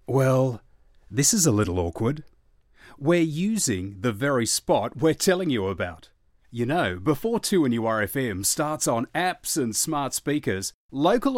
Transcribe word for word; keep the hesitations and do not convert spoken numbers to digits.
Well, this is a little awkward. We're using the very spot we're telling you about. You know, before two N U R F M starts on apps and smart speakers, local